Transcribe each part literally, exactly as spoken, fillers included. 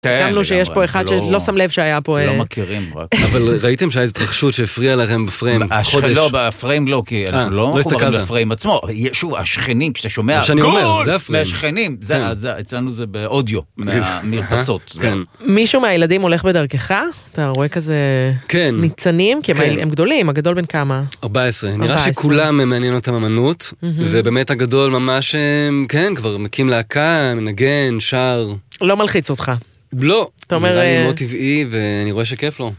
סיכמנו שיש פה אחד שלא שם לב שהיה פה... לא מכירים רק. אבל ראיתם שהיה התרחשות שהפריעה לכם בפריים חודש? לא, בפריים לא, כי אנחנו לא מחוברים לפריים עצמו. שוב, השכנים, כשאתה שומע גול מהשכנים, אצלנו זה באודיו, מהמרפסות. מישהו מהילדים הולך בדרכך? אתה רואה כזה ניצנים? כי הם גדולים, הגדול בן כמה? ארבע עשרה. נראה שכולם מעניין אותם אמנות, ובאמת הגדול ממש, כן, כבר מקים להקה, מנגן, שר. לא מלחיץ אותך. לא, נראה לי מאוד טבעי ואני רואה שכיף לו.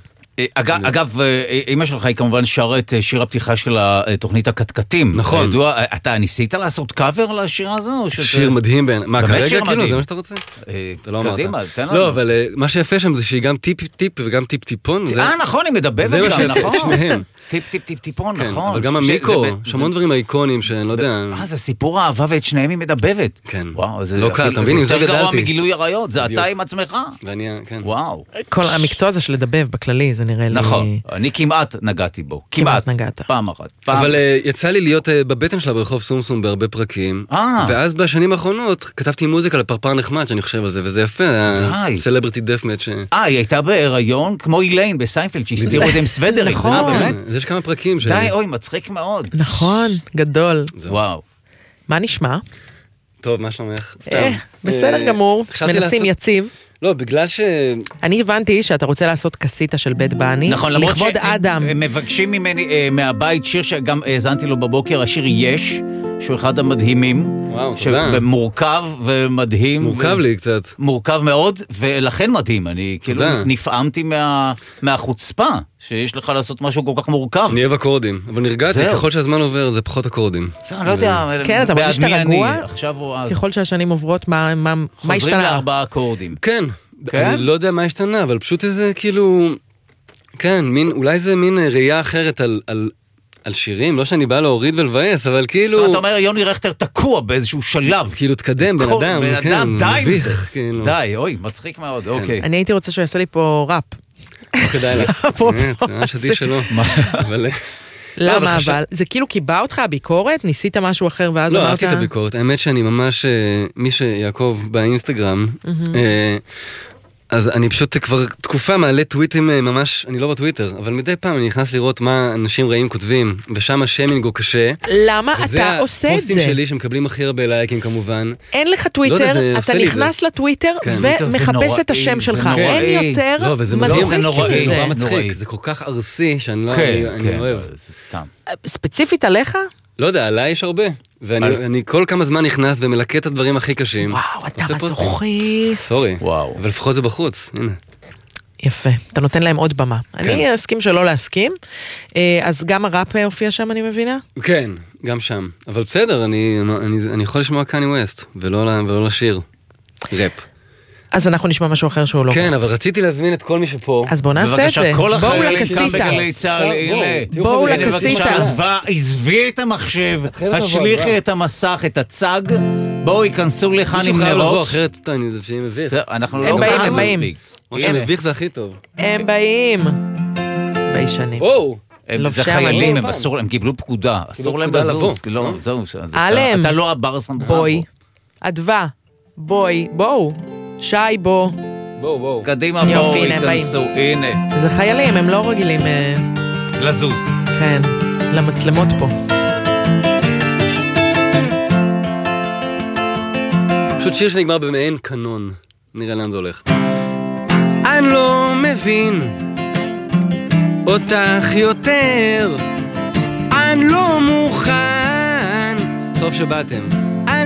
אגב, אמא שלך היא כמובן שרת שיר הפתיחה של התוכנית הקטקטים. נכון. אתה ניסית לעשות קאבר לשירה הזו? שיר מדהים בין... מה, כרגע כאילו? זה מה שאתה רוצה? אתה לא אמרת. קדימה, תן לנו. לא, אבל מה שיפה שם זה שהיא גם טיפ-טיפ וגם טיפ-טיפון. אה, נכון, היא מדבבת גם, נכון. זה מה שניהם. טיפ-טיפ-טיפון, נכון. אבל גם המיקרו, יש המון דברים האיקונים שאני לא יודע... אה, זה סיפור האהבה ואת שניהם היא מדבבת. כן. וואו, זה לא קל, אתה מבין, יותר גרוע מגילוי עריות, זה אתה עם עצמך. ואני, כן. וואו. כל המקצוע הזה של לדבב בכללי, זה נראה לי... נכון, אני כמעט נגעתי בו. כמעט נגעת. פעם אחת. אבל יצא לי להיות בבטן שלה ברחוב סומסום בהרבה פרקים. ואז בשנים האחרונות כתבתי מוזיקה לפרפר נחמד שאני חושב על זה, וזה יפה. סלבריטי דף מאץ'. אה, היא הייתה בהיריון, כמו איליין בסיינפלד, שהסתירו את עם סוודרים. נכון. יש כמה פרקים ש... די, אוי, מצחיק מאוד. נכון, גדול. וואו. מה נשמע? טוב, מה שלומך? בסדר גמור, מנסים יציב. לא, בגלל ש... אני הבנתי שאתה רוצה לעשות קסיטה של בית בני. נכון, למרות לכבוד אדם. שהם מבקשים ממני מהבית שיר שגם האזנתי לו בבוקר, השיר יש, שהוא אחד המדהימים. וואו, תודה. מורכב ומדהים. מורכב לי קצת. מורכב מאוד, ולכן מדהים. אני כאילו נפעמתי מהחוצפה, שיש לך לעשות משהו כל כך מורכב. אני אוהב אקורדים, אבל נרגעתי, ככל שהזמן עובר זה פחות אקורדים. זה, אני לא יודע. כן, אתה מרגיש שאתה רגוע? עכשיו ככל שהשנים עוברות, מה השתנה? חוזרים לארבעה אקורדים. כן. אני לא יודע מה השתנה, אבל פשוט איזה כאילו, כן, מין, אולי זה מין ראייה אחרת על, על, על שירים, לא שאני בא להוריד ולבאס, אבל כאילו... זאת אומרת, אתה אומר, יוני רכטר תקוע באיזשהו שלב. כאילו, תקדם, בן אדם, בן אדם, די. מביך, כאילו. די, אוי, מצחיק מאוד, אוקיי. אני הייתי רוצה שהוא יעשה לי פה ראפ. לא כדאי לך. זה ממש עדיף שלא. אבל... למה אבל? זה כאילו קיבע אותך הביקורת? ניסית משהו אחר ואז אמרת? לא, אהבתי את הביקורת. האמת שאני ממש, מי שיעקב באינסטגרם, אז אני פשוט כבר תקופה מעלה טוויטים ממש, אני לא בטוויטר, אבל מדי פעם אני נכנס לראות מה אנשים רעים כותבים, ושם השיימינג הוא קשה. למה אתה עושה את זה? וזה הפוסטים שלי שמקבלים הכי הרבה לייקים כמובן. אין לך טוויטר, אתה נכנס לטוויטר ומחפש את השם שלך. אין יותר מזוכיסט כזה. זה נורא מצחיק, זה כל כך ארסי שאני לא אוהב. ספציפית עליך? לא יודע, עליי יש הרבה. ואני כל כמה זמן נכנס ומלקט את הדברים הכי קשים. וואו, אתה מזוכיסט. סורי, אבל לפחות זה בחוץ, הנה. יפה, אתה נותן להם עוד במה. אני אסכים שלא להסכים. אז גם הראפ הופיע שם, אני מבינה? כן, גם שם. אבל בסדר, אני יכול לשמוע קני ווסט, ולא לשיר ראפ. אז אנחנו נשמע משהו אחר שהוא לא. כן, אבל רציתי להזמין את כל מי שפה. אז בואו נעשה את זה. בואו לקסיטה. בואו לקסיטה. עזבי את המחשב, השליחי את המסך, את הצג, בואו ייכנסו לכאן עם נרות. מישהו חייב לבוא אחרת, אני זה שיהיה מביך. אנחנו לא באים, הם באים. מה שמביך זה הכי טוב. הם באים. בישנים. וואו. זה חיילים, הם קיבלו פקודה. אסור להם לזוז. לא, זהו. אלם. אתה לא הברסן ברבו. בואי. אדווה. בואי. בואו. שי בוא. בואו, בואו. קדימה בואו, ייכנסו, הנה. זה חיילים, הם לא רגילים... לזוז. כן, למצלמות פה. פשוט שיר שנגמר במעין קנון. נראה לאן זה הולך. אני לא מבין אותך יותר, אני לא מוכן. טוב שבאתם.